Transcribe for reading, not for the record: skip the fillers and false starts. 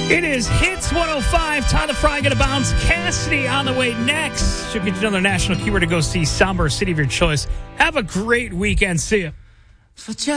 It is Hits 105. Tyler Fry going to bounce. Cassidy on the way next. She'll get you another national keyword to go see Somber City of your choice. Have a great weekend. See ya.